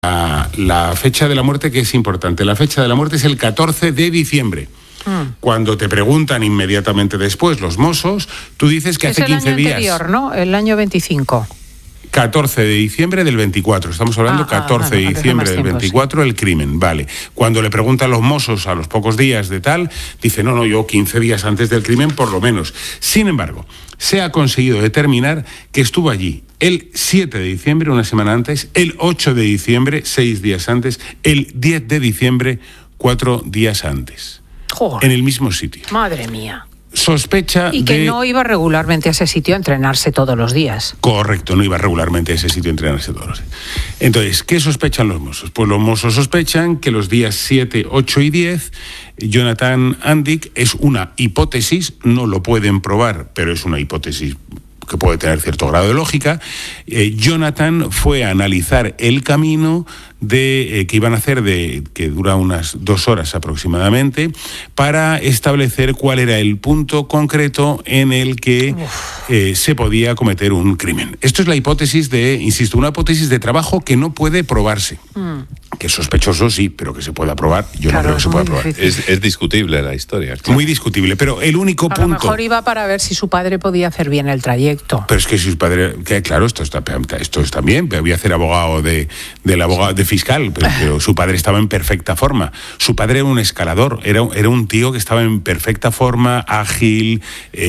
la fecha de la muerte, que es importante. La fecha de la muerte es el 14 de diciembre. Cuando te preguntan inmediatamente después los Mossos, tú dices que hace 15 días... Es el año anterior, ¿no? El año 25. 14 de diciembre del 24, estamos hablando 14 de diciembre del 24, sí. El crimen, vale. Cuando le preguntan los Mossos a los pocos días de tal, dice, no, yo 15 días antes del crimen por lo menos. Sin embargo, se ha conseguido determinar que estuvo allí el 7 de diciembre, una semana antes, el 8 de diciembre, 6 días antes, el 10 de diciembre, 4 días antes. Joder. En el mismo sitio. Madre mía. Sospecha y que no iba regularmente a ese sitio a entrenarse todos los días. Correcto, no iba regularmente a ese sitio a entrenarse todos los días. Entonces, ¿qué sospechan los Mossos? Pues los Mossos sospechan que los días 7, 8 y 10, Jonathan Andic, es una hipótesis, no lo pueden probar, pero es una hipótesis que puede tener cierto grado de lógica. Jonathan fue a analizar el camino que iban a hacer, que dura unas 2 horas aproximadamente, para establecer cuál era el punto concreto en el que se podía cometer un crimen. Esto es la hipótesis insisto, una hipótesis de trabajo que no puede probarse. Que es sospechoso, sí, pero que se pueda probar, yo no creo que se pueda probar. Es discutible la historia. Claro. Muy discutible, pero el único punto... A lo mejor iba para ver si su padre podía hacer bien el trayecto. Pero es que si su padre... claro, esto está bien, voy a hacer abogado de fiscal, pero su padre estaba en perfecta forma. Su padre era un escalador, era un tío que estaba en perfecta forma, ágil,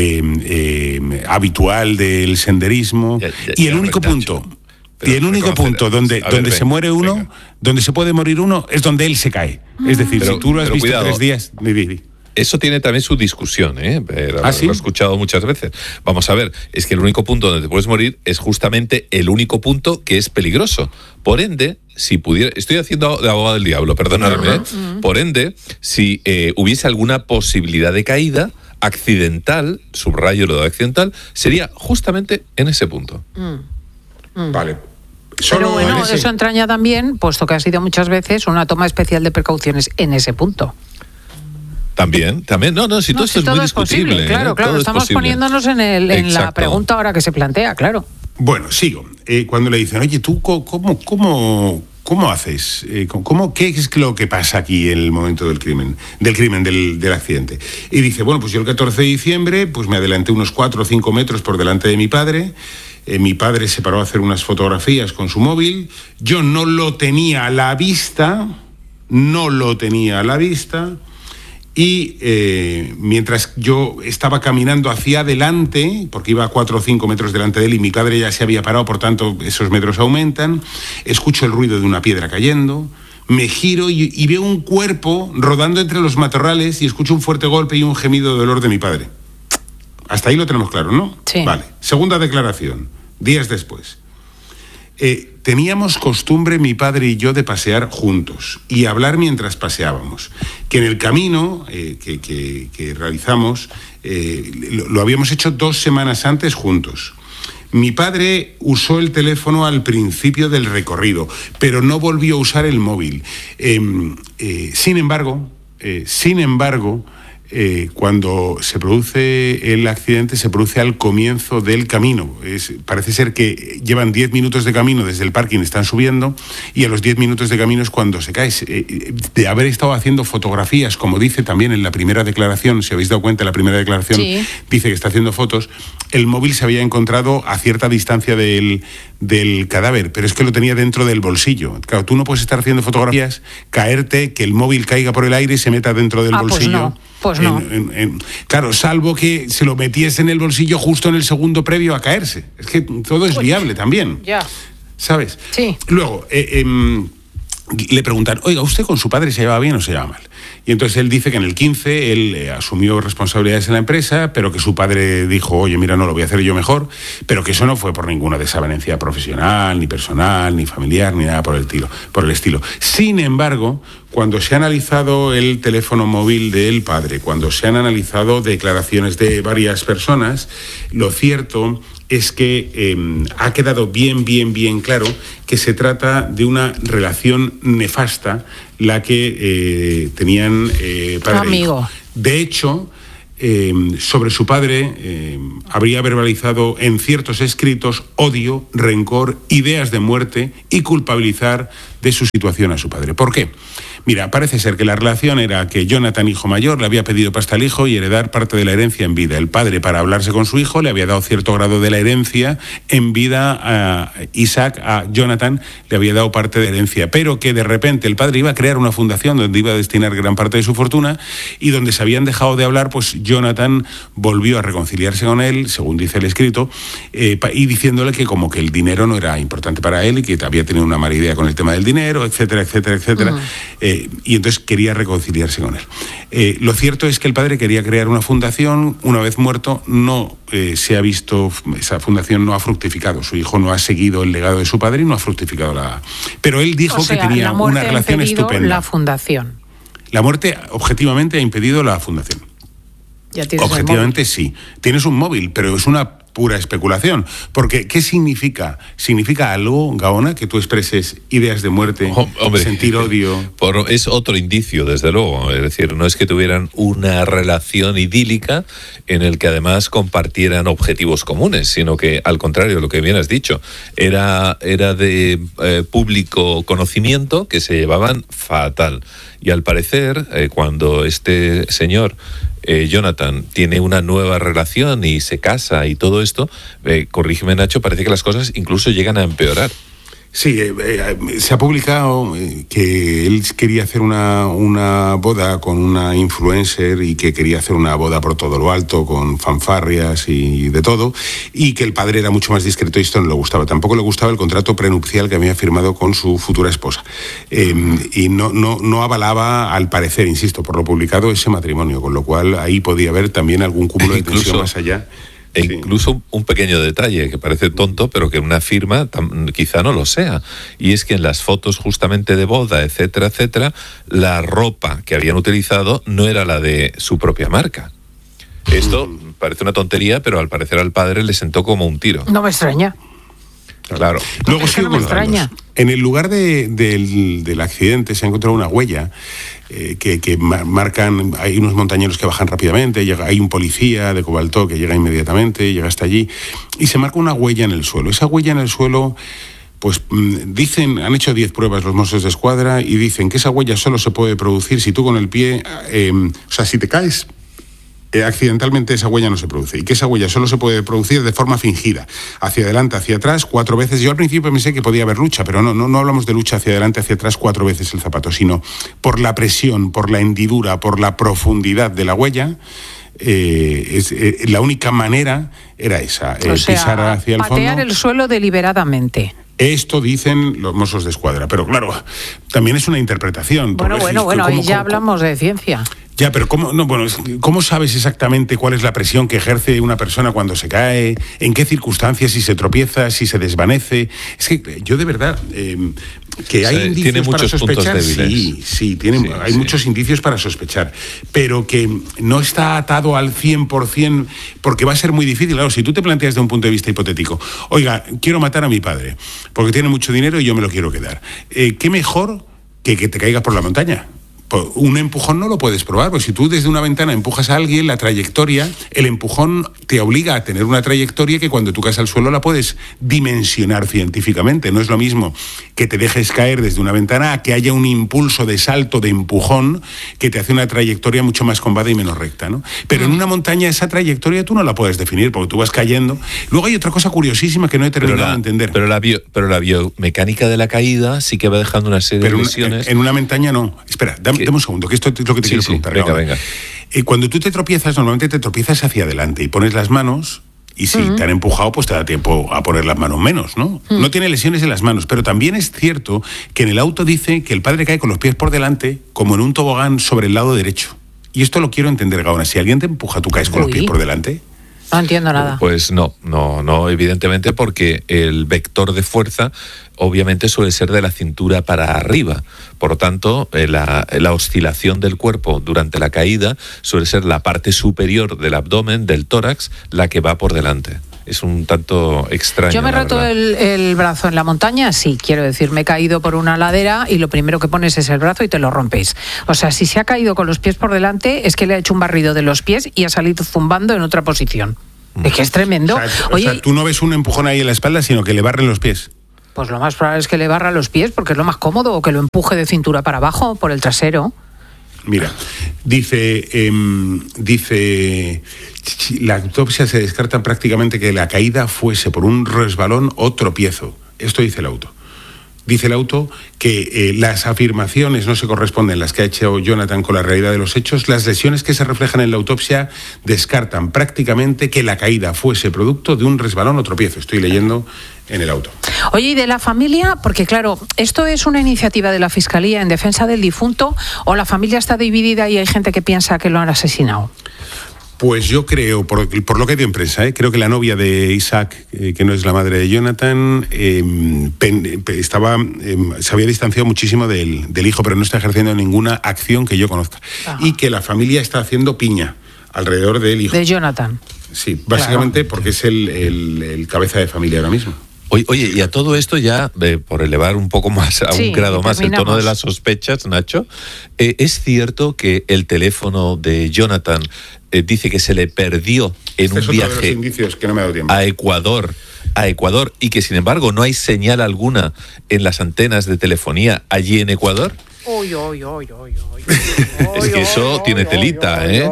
habitual del senderismo. Y el único punto... Y el único punto donde se muere uno, venga, donde se puede morir uno, es donde él se cae. Es decir, si tú lo has visto cuidado, 3 días... Eso tiene también su discusión, Lo ¿Sí? he escuchado muchas veces. Vamos a ver, es que el único punto donde te puedes morir es justamente el único punto que es peligroso. Por ende, si pudiera... Estoy haciendo de abogado del diablo, perdonadme. Por ende, si hubiese alguna posibilidad de caída accidental, subrayo lo de accidental, sería justamente en ese punto. Vale. Pero bueno, eso entraña también, puesto que ha sido muchas veces, una toma especial de precauciones en ese punto. También, si todo esto es muy discutible. Posible, claro, estamos poniéndonos en la pregunta ahora que se plantea, claro. Bueno, sigo. Cuando le dicen, oye, ¿tú cómo haces? ¿Qué es lo que pasa aquí en el momento del accidente? Y dice, bueno, pues yo el 14 de diciembre pues me adelanté unos 4 o 5 metros por delante de mi padre. Mi padre se paró a hacer unas fotografías con su móvil. Yo no lo tenía a la vista. Y mientras yo estaba caminando hacia adelante, porque iba a 4 o 5 metros delante de él y mi padre ya se había parado, por tanto esos metros aumentan, escucho el ruido de una piedra cayendo, me giro y veo un cuerpo rodando entre los matorrales y escucho un fuerte golpe y un gemido de dolor de mi padre. Hasta ahí lo tenemos claro, ¿no? Sí. Vale. Segunda declaración, días después. Teníamos costumbre, mi padre y yo, de pasear juntos y hablar mientras paseábamos. Que en el camino que realizamos, lo habíamos hecho 2 semanas antes juntos. Mi padre usó el teléfono al principio del recorrido, pero no volvió a usar el móvil. Sin embargo, cuando se produce el accidente, se produce al comienzo del camino. Parece ser que llevan 10 minutos de camino desde el parking, están subiendo, y a los 10 minutos de camino es cuando se cae. De haber estado haciendo fotografías, como dice también en la primera declaración, si habéis dado cuenta, la primera declaración sí, dice que está haciendo fotos, el móvil se había encontrado a cierta distancia del cadáver, pero es que lo tenía dentro del bolsillo. Claro, tú no puedes estar haciendo fotografías, caerte, que el móvil caiga por el aire y se meta dentro del bolsillo. Pues no. Claro, salvo que se lo metiese en el bolsillo justo en el segundo previo a caerse. Es que todo es viable también. Ya. ¿Sabes? Sí. Luego, le preguntan, oiga, ¿usted con su padre se llevaba bien o se llevaba mal? Y entonces él dice que en el 15 él asumió responsabilidades en la empresa, pero que su padre dijo, oye, mira, no, lo voy a hacer yo mejor, pero que eso no fue por ninguna desavenencia profesional, ni personal, ni familiar, ni nada por el estilo. Sin embargo, cuando se ha analizado el teléfono móvil del padre, cuando se han analizado declaraciones de varias personas, lo cierto es que ha quedado bien claro que se trata de una relación nefasta la que tenían padre e hijo. De hecho, sobre su padre habría verbalizado en ciertos escritos odio, rencor, ideas de muerte y culpabilizar de su situación a su padre. ¿Por qué? Mira, parece ser que la relación era que Jonathan, hijo mayor, le había pedido pasta al hijo y heredar parte de la herencia en vida. El padre, para hablarse con su hijo, le había dado cierto grado de la herencia en vida a Isaac, a Jonathan, le había dado parte de herencia, pero que de repente el padre iba a crear una fundación donde iba a destinar gran parte de su fortuna y donde se habían dejado de hablar, pues Jonathan volvió a reconciliarse con él, según dice el escrito, y diciéndole que como que el dinero no era importante para él y que había tenido una mala idea con el tema del dinero, etcétera, etcétera, etcétera. Y entonces quería reconciliarse con él. Lo cierto es que el padre quería crear una fundación, una vez muerto no se ha visto, esa fundación no ha fructificado, su hijo no ha seguido el legado de su padre y no ha fructificado la... Pero él dijo que tenía una relación estupenda. La fundación. La muerte objetivamente ha impedido la fundación. Ya tienes objetivamente sí. Tienes un móvil, pero es una pura especulación. Porque, ¿qué significa? ¿Significa algo, Gaona, que tú expreses ideas de muerte, sentir odio? Es otro indicio, desde luego. Es decir, no es que tuvieran una relación idílica en el que además compartieran objetivos comunes, sino que, al contrario, lo que bien has dicho, era de público conocimiento que se llevaban fatal. Y al parecer, cuando este señor... Jonathan tiene una nueva relación y se casa y todo esto, corrígeme Nacho, parece que las cosas incluso llegan a empeorar. Sí, se ha publicado que él quería hacer una boda con una influencer y que quería hacer una boda por todo lo alto, con fanfarrias y de todo, y que el padre era mucho más discreto y esto no le gustaba. Tampoco le gustaba el contrato prenupcial que había firmado con su futura esposa. Y no avalaba, al parecer, insisto, por lo publicado, ese matrimonio, con lo cual ahí podía haber también algún cúmulo de tensión más allá. E incluso un pequeño detalle que parece tonto, pero que una firma quizá no lo sea. Y es que en las fotos justamente de boda, etcétera, etcétera, la ropa que habían utilizado no era la de su propia marca. Esto parece una tontería, pero al parecer al padre le sentó como un tiro. No me extraña. Claro. Luego sigo con los datos. En el lugar del accidente se ha encontrado una huella que marcan, hay unos montañeros que bajan rápidamente, hay un policía de Cobaltó que llega inmediatamente, llega hasta allí, y se marca una huella en el suelo. Esa huella en el suelo, pues dicen, han hecho 10 pruebas los Mossos de Escuadra y dicen que esa huella solo se puede producir si tú con el pie, o sea, si te caes... accidentalmente esa huella no se produce y que esa huella solo se puede producir de forma fingida, hacia adelante, hacia atrás, 4 veces. Yo al principio pensé que podía haber lucha, pero no hablamos de lucha hacia adelante, hacia atrás 4 veces el zapato, sino por la presión, por la hendidura, por la profundidad de la huella. La única manera era esa, pisar hacia el fondo. Patear el suelo deliberadamente. Esto dicen los Mossos de Escuadra, pero claro, también es una interpretación. Bueno, ahí ya hablamos de ciencia. Ya, pero ¿cómo sabes exactamente cuál es la presión que ejerce una persona cuando se cae? ¿En qué circunstancias? Si se tropieza, si se desvanece. Es que yo de verdad... que hay indicios tiene para sospechar, hay muchos indicios para sospechar, pero que no está atado al 100%, porque va a ser muy difícil. Claro, si tú te planteas de un punto de vista hipotético, oiga, quiero matar a mi padre, porque tiene mucho dinero y yo me lo quiero quedar. ¿Qué mejor que te caigas por la montaña? Un empujón no lo puedes probar, porque si tú desde una ventana empujas a alguien, la trayectoria, el empujón te obliga a tener una trayectoria que cuando tú caes al suelo la puedes dimensionar científicamente. No es lo mismo que te dejes caer desde una ventana a que haya un impulso de salto, de empujón, que te hace una trayectoria mucho más combada y menos recta, ¿no? Pero en una montaña esa trayectoria tú no la puedes definir, porque tú vas cayendo. Luego hay otra cosa curiosísima que no he terminado de entender. Pero la biomecánica de la caída sí que va dejando una serie de lesiones. En una montaña no. Espera, dame un segundo, que esto es lo que te quiero preguntar. Venga. Cuando tú te tropiezas, normalmente te tropiezas hacia adelante y pones las manos, y si te han empujado, pues te da tiempo a poner las manos menos, ¿no? No tiene lesiones en las manos, pero también es cierto que en el auto dice que el padre cae con los pies por delante, como en un tobogán sobre el lado derecho. Y esto lo quiero entender, Gaona. Si alguien te empuja, ¿tú caes con los pies por delante? No entiendo nada. Pues no, evidentemente, porque el vector de fuerza obviamente suele ser de la cintura para arriba. Por lo tanto, la oscilación del cuerpo durante la caída suele ser la parte superior del abdomen, del tórax, la que va por delante. es un tanto extraño. Yo me he roto el brazo en la montaña, sí, quiero decir, me he caído por una ladera y lo primero que pones es el brazo y te lo rompes. O sea, si se ha caído con los pies por delante, es que le ha hecho un barrido de los pies y ha salido zumbando en otra posición. Es que es tremendo. O sea, tú no ves un empujón ahí en la espalda, sino que le barren los pies. Pues lo más probable es que le barra los pies, porque es lo más cómodo, o que lo empuje de cintura para abajo, por el trasero. Mira, dice, la autopsia se descarta prácticamente que la caída fuese por un resbalón o tropiezo. Esto dice el auto. Dice el auto que las afirmaciones no se corresponden, las que ha hecho Jonathan, con la realidad de los hechos. Las lesiones que se reflejan en la autopsia descartan prácticamente que la caída fuese producto de un resbalón o tropiezo. Estoy leyendo en el auto. Oye, ¿y de la familia? Porque claro, ¿esto es una iniciativa de la Fiscalía en defensa del difunto o la familia está dividida y hay gente que piensa que lo han asesinado? Pues yo creo, por lo que hay en prensa, creo que la novia de Isaac, que no es la madre de Jonathan, se había distanciado muchísimo del hijo, pero no está ejerciendo ninguna acción que yo conozca. Ajá. Y que la familia está haciendo piña alrededor del hijo. De Jonathan. Sí, básicamente claro. Porque es el cabeza de familia ahora mismo. Oye, y a todo esto ya, por elevar un poco más, a un grado más el tono de las sospechas, Nacho, ¿es cierto que el teléfono de Jonathan dice que se le perdió en un viaje de los indicios que no me ha dado tiempo. a Ecuador y que sin embargo no hay señal alguna en las antenas de telefonía allí en Ecuador? Es que eso tiene telita, ¿eh?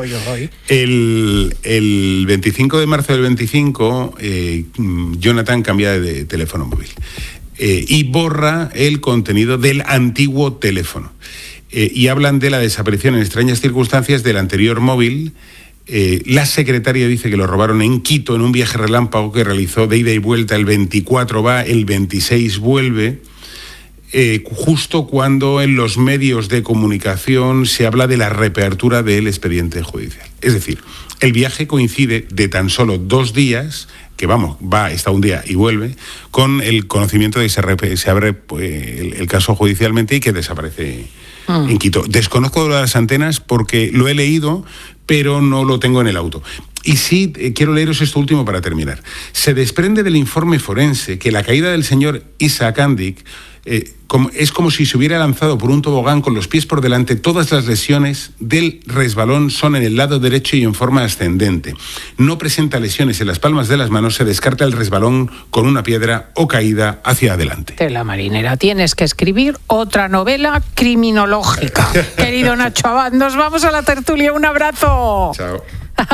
El 25 de marzo del 25, Jonathan cambia de teléfono móvil y borra el contenido del antiguo teléfono. Y hablan de la desaparición en extrañas circunstancias del anterior móvil. La secretaria dice que lo robaron en Quito en un viaje relámpago que realizó de ida y vuelta. El 24 va, el 26 vuelve. Justo cuando en los medios de comunicación se habla de la reapertura del expediente judicial. Es decir, el viaje coincide de tan solo 2 días, que está un día y vuelve, con el conocimiento de que se abre el caso judicialmente y que desaparece en Quito. Desconozco lo de las antenas porque lo he leído, pero no lo tengo en el auto. Y sí, quiero leeros esto último para terminar. Se desprende del informe forense que la caída del señor Isaac Andic es como si se hubiera lanzado por un tobogán con los pies por delante. Todas las lesiones del resbalón son en el lado derecho y en forma ascendente. No presenta lesiones en las palmas de las manos. Se descarta el resbalón con una piedra o caída hacia adelante. Tela marinera, tienes que escribir otra novela criminológica. Querido Nacho Abad, nos vamos a la tertulia. Un abrazo. Chao.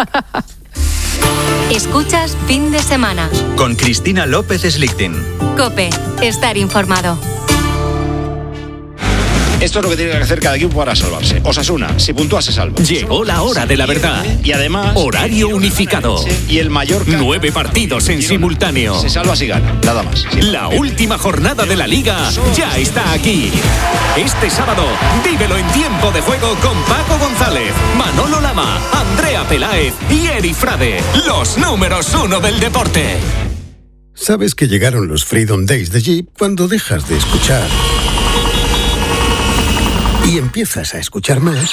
Escuchas Fin de Semana con Cristina López Slichting. COPE, estar informado. Esto es lo que tiene que hacer cada equipo para salvarse. Osasuna, si puntúa se salva. Llegó la hora de la verdad. Y además, horario unificado. Y el Mallorca, 9 partidos en simultáneo. Se salva si gana, nada más. La última jornada de la Liga ya está aquí. Este sábado, vívelo en tiempo de juego con Paco González, Manolo Lama, Andrea Peláez y Eri Frade, los números 1 del deporte. Sabes que llegaron los Freedom Days de Jeep cuando dejas de escuchar y empiezas a escuchar más.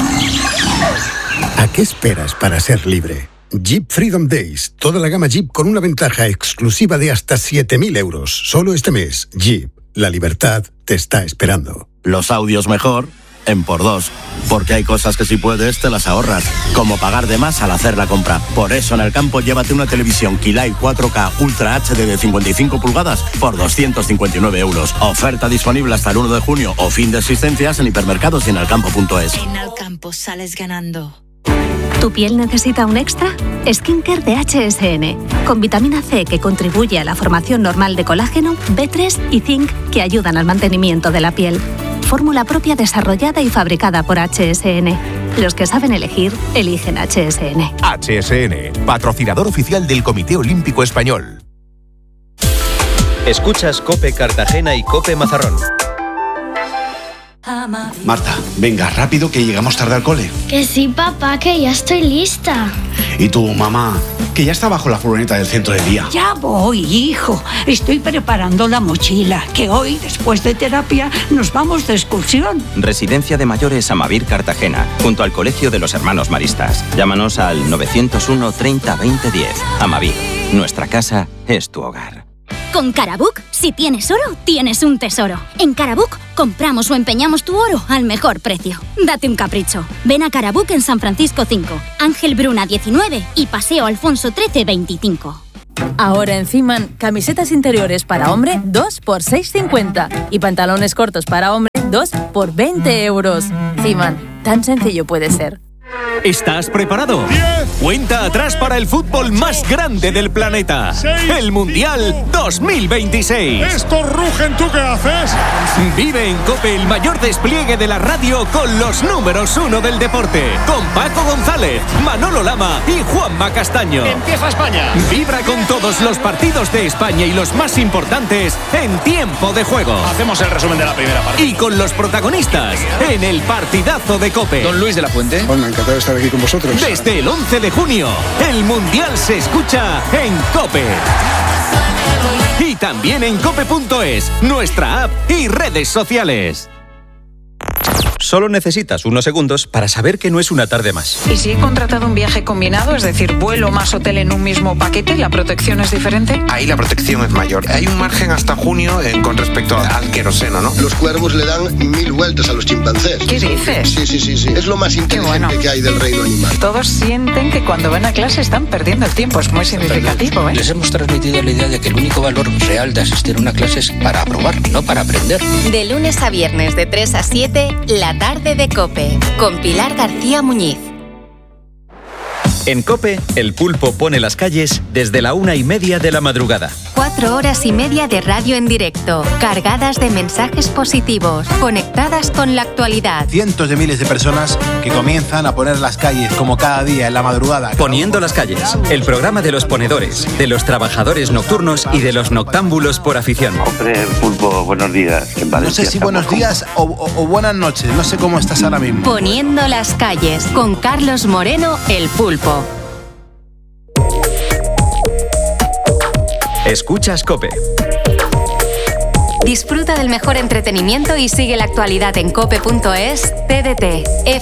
¿A qué esperas para ser libre? Jeep Freedom Days. Toda la gama Jeep con una ventaja exclusiva de hasta 7.000 euros. Solo este mes. Jeep. La libertad te está esperando. Los audios mejor en por 2. Porque hay cosas que si puedes te las ahorras. Como pagar de más al hacer la compra. Por eso en el campo llévate una televisión Kilai 4K Ultra HD de 55 pulgadas por 259 euros. Oferta disponible hasta el 1 de junio o fin de existencias en hipermercados y en alcampo.es. En Alcampo sales ganando. ¿Tu piel necesita un extra? Skincare de HSN, con vitamina C que contribuye a la formación normal de colágeno, B3 y zinc que ayudan al mantenimiento de la piel. Fórmula propia desarrollada y fabricada por HSN. Los que saben elegir, eligen HSN. HSN, patrocinador oficial del Comité Olímpico Español. Escuchas COPE Cartagena y COPE Mazarrón. Marta, venga, rápido que llegamos tarde al cole. Que sí, papá, que ya estoy lista. Y tu mamá, que ya está bajo la furgoneta del centro de día. Ya voy, hijo. Estoy preparando la mochila, que hoy, después de terapia, nos vamos de excursión. Residencia de Mayores Amavir Cartagena, junto al Colegio de los Hermanos Maristas. Llámanos al 901 30 20 10. Amavir. Nuestra casa es tu hogar. Con Carabook, si tienes oro, tienes un tesoro. En Carabook, compramos o empeñamos tu oro al mejor precio. Date un capricho. Ven a Carabook en San Francisco 5, Ángel Bruna 19 y Paseo Alfonso 13 25. Ahora en Ciman, camisetas interiores para hombre 2 por 6,50 y pantalones cortos para hombre 2 por 20 euros. Ciman, tan sencillo puede ser. ¿Estás preparado? 10. Cuenta atrás para el fútbol más grande del planeta. 6, el Mundial 5. 2026. Estos rugen, ¿tú qué haces? Vive en COPE el mayor despliegue de la radio con los números 1 del deporte. Con Paco González, Manolo Lama y Juanma Castaño. Empieza España. Vibra con todos los partidos de España y los más importantes en tiempo de juego. Hacemos el resumen de la primera parte. Y con los protagonistas en el partidazo de COPE. Don Luis de la Fuente. Bueno, encantado de estar aquí con vosotros. Desde el 11 de junio, el Mundial se escucha en COPE. Y también en cope.es, nuestra app y redes sociales. Solo necesitas unos segundos para saber que no es una tarde más. ¿Y si he contratado un viaje combinado, es decir, vuelo más hotel en un mismo paquete, la protección es diferente? Ahí la protección es mayor. Hay un margen hasta junio con respecto al queroseno, ¿no? Los cuervos le dan 1000 vueltas a los chimpancés. ¿Qué dices? Sí. Es lo más inteligente que hay del reino animal. Todos sienten que cuando van a clase están perdiendo el tiempo. Es muy significativo, ¿eh? Les hemos transmitido la idea de que el único valor real de asistir a una clase es para aprobar, no para aprender. De lunes a viernes de 3 a 7, la tarde de COPE, con Pilar García Muñiz. En COPE, el pulpo pone las calles desde la 1:30 de la madrugada. 4 horas y media de radio en directo, cargadas de mensajes positivos, conectadas con la actualidad. Cientos de miles de personas que comienzan a poner las calles como cada día en la madrugada. Poniendo las calles, el programa de los ponedores, de los trabajadores nocturnos y de los noctámbulos por afición. Hombre, pulpo, buenos días. No sé si buenos días o buenas noches, no sé cómo estás ahora mismo. Poniendo las calles, con Carlos Moreno, el pulpo. Escuchas COPE. Disfruta del mejor entretenimiento y sigue la actualidad en cope.es, TDT,